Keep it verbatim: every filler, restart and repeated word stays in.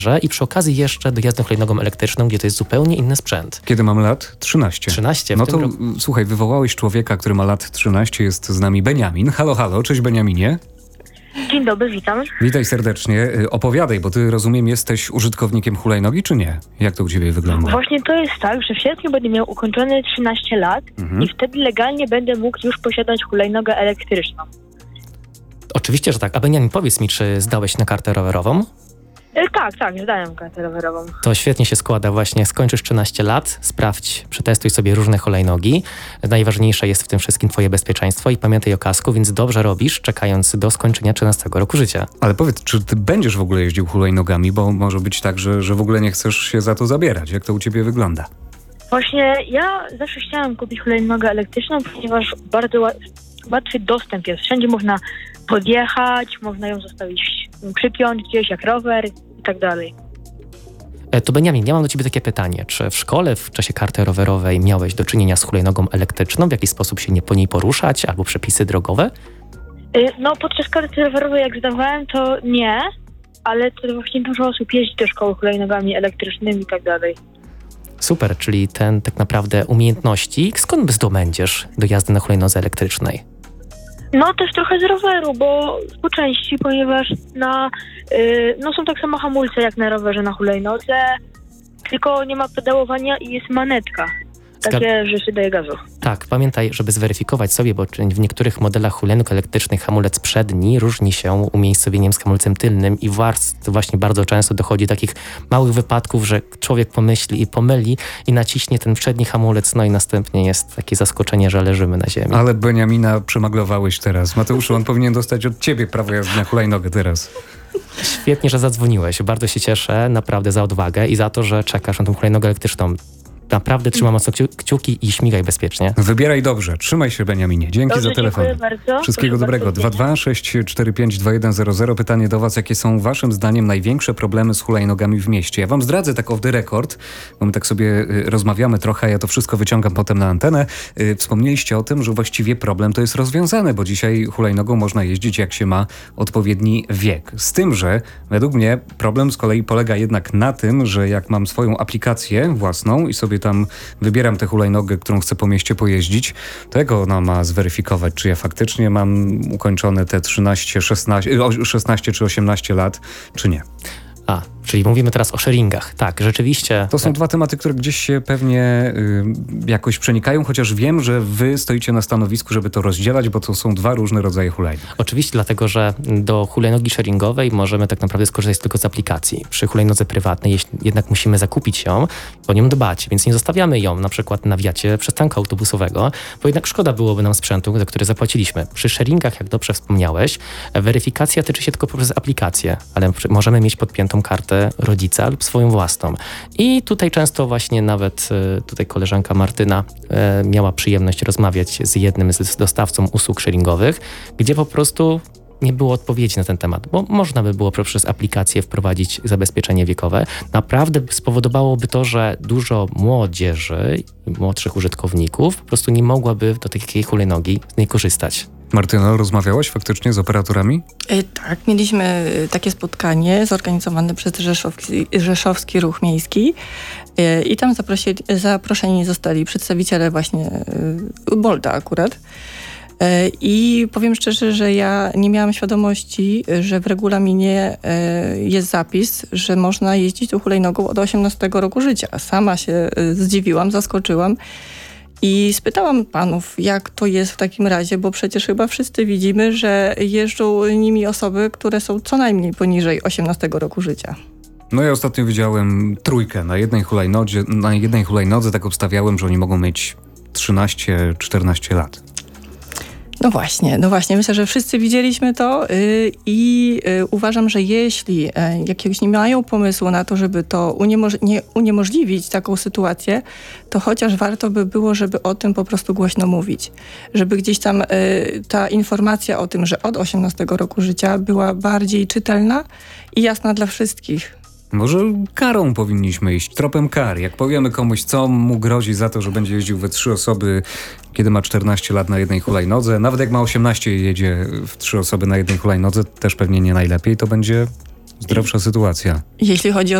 i przy okazji jeszcze dojazdem hulajnogą elektryczną, gdzie to jest zupełnie inny sprzęt. Kiedy mam lat? trzynaście. trzynaście. W No tym to roku... słuchaj, wywołałeś człowieka, który ma lat trzynaście, jest z nami Beniamin. Halo, halo, cześć Beniaminie. Dzień dobry, witam. Witaj serdecznie. Opowiadaj, bo ty, rozumiem, jesteś użytkownikiem hulajnogi, czy nie? Jak to u ciebie wygląda? Właśnie to jest tak, że w sierpniu będę miał ukończone trzynaście lat Mhm. i wtedy legalnie będę mógł już posiadać hulajnogę elektryczną. Oczywiście, że tak. A Beniamin, powiedz mi, czy zdałeś na kartę rowerową? E, tak, tak, zdałem kartę rowerową. To świetnie się składa właśnie. Skończysz trzynaście lat, sprawdź, przetestuj sobie różne hulajnogi. Najważniejsze jest w tym wszystkim twoje bezpieczeństwo i pamiętaj o kasku, więc dobrze robisz, czekając do skończenia trzynastego roku życia. Ale powiedz, czy ty będziesz w ogóle jeździł hulajnogami, bo może być tak, że, że w ogóle nie chcesz się za to zabierać. Jak to u ciebie wygląda? Właśnie ja zawsze chciałam kupić hulajnogę elektryczną, ponieważ bardzo ła- łatwy dostęp jest. Wszędzie można podjechać, można ją zostawić, przypiąć gdzieś jak rower i tak dalej. E, To Beniamin, ja mam do ciebie takie pytanie. Czy w szkole w czasie karty rowerowej miałeś do czynienia z hulajnogą elektryczną? W jakiś sposób się nie po niej poruszać? Albo przepisy drogowe? E, no podczas karty rowerowej jak zdawałem to nie, ale to właśnie dużo osób jeździ do szkoły hulajnogami elektrycznymi i tak dalej. Super, czyli ten tak naprawdę umiejętności, skąd zdobędziesz do jazdy na hulajnodze elektrycznej? No też trochę z roweru, bo po części, ponieważ na, y, no są tak samo hamulce jak na rowerze na hulajnodze, tylko nie ma pedałowania i jest manetka. Takie, że się daje gazu. Tak, pamiętaj, żeby zweryfikować sobie, bo w niektórych modelach hulajnóg elektrycznych hamulec przedni różni się umiejscowieniem z hamulcem tylnym i właśnie bardzo często dochodzi do takich małych wypadków, że człowiek pomyśli i pomyli i naciśnie ten przedni hamulec, no i następnie jest takie zaskoczenie, że leżymy na ziemi. Ale Beniamina przemaglowałeś teraz. Mateuszu, on powinien dostać od ciebie prawo jazdy na hulajnogę teraz. Świetnie, że zadzwoniłeś. Bardzo się cieszę naprawdę za odwagę i za to, że czekasz na tą hulajnogę elektryczną. Naprawdę trzymam mocno kciu- kciuki i śmigaj bezpiecznie. Wybieraj dobrze. Trzymaj się, Beniaminie. Dzięki Dobrze, za telefon. dziękuję bardzo. Wszystkiego Proszę dobrego. bardzo. dwa dwa sześć cztery pięć dwa jeden zero zero. Pytanie do was. Jakie są waszym zdaniem największe problemy z hulajnogami w mieście? Ja wam zdradzę tak off the record, bo my tak sobie y, rozmawiamy trochę, ja to wszystko wyciągam potem na antenę. Y, wspomnieliście o tym, że właściwie problem to jest rozwiązany, bo dzisiaj hulajnogą można jeździć, jak się ma odpowiedni wiek. Z tym, że według mnie problem z kolei polega jednak na tym, że jak mam swoją aplikację własną i sobie tam wybieram tę hulajnogę, którą chcę po mieście pojeździć, to jak ona ma zweryfikować, czy ja faktycznie mam ukończone te trzynaście, szesnaście, szesnaście czy osiemnaście lat, czy nie. A, czyli mówimy teraz o sharingach. Tak, rzeczywiście. To są dwa tematy, które gdzieś się pewnie y, jakoś przenikają, chociaż wiem, że wy stoicie na stanowisku, żeby to rozdzielać, bo to są dwa różne rodzaje hulajnóg. Oczywiście, dlatego że do hulajnogi sharingowej możemy tak naprawdę skorzystać tylko z aplikacji. Przy hulajnodze prywatnej jeśli jednak musimy zakupić ją, o nią dbać, więc nie zostawiamy ją na przykład na wiacie przystanku autobusowego, bo jednak szkoda byłoby nam sprzętu, za który zapłaciliśmy. Przy sharingach, jak dobrze wspomniałeś, weryfikacja tyczy się tylko poprzez aplikację, ale możemy mieć podpiętą kartę rodzica lub swoją własną. I tutaj często właśnie nawet tutaj koleżanka Martyna miała przyjemność rozmawiać z jednym z dostawcą usług sharingowych, gdzie po prostu nie było odpowiedzi na ten temat, bo można by było poprzez aplikację wprowadzić zabezpieczenie wiekowe. Naprawdę spowodowałoby to, że dużo młodzieży i młodszych użytkowników po prostu nie mogłaby do takiej hulajnogi z niej korzystać. Martyno, rozmawiałaś faktycznie z operatorami? E, tak, mieliśmy takie spotkanie zorganizowane przez Rzeszowski, Rzeszowski Ruch Miejski e, i tam zaprosili, zaproszeni zostali przedstawiciele właśnie e, Bolta akurat. E, I powiem szczerze, że ja nie miałam świadomości, że w regulaminie e, jest zapis, że można jeździć tą hulajnogą od osiemnastego roku życia. Sama się e, zdziwiłam, zaskoczyłam. I spytałam panów, jak to jest w takim razie, bo przecież chyba wszyscy widzimy, że jeżdżą nimi osoby, które są co najmniej poniżej osiemnastego roku życia. No ja ostatnio widziałem trójkę na jednej hulajnodze, na jednej hulajnodze tak obstawiałem, że oni mogą mieć trzynaście czternaście lat. No właśnie, no właśnie. Myślę, że wszyscy widzieliśmy to yy, i yy, uważam, że jeśli yy, jakiegoś nie mają pomysłu na to, żeby to uniemoż- nie uniemożliwić taką sytuację, to chociaż warto by było, żeby o tym po prostu głośno mówić. Żeby gdzieś tam yy, ta informacja o tym, że od osiemnastego roku życia była bardziej czytelna i jasna dla wszystkich. Może karą powinniśmy iść, tropem kar. Jak powiemy komuś, co mu grozi za to, że będzie jeździł we trzy osoby, kiedy ma czternaście lat na jednej hulajnodze, nawet jak ma osiemnaście i jedzie w trzy osoby na jednej hulajnodze, też pewnie nie najlepiej, to będzie Zdrowsza sytuacja. Jeśli chodzi o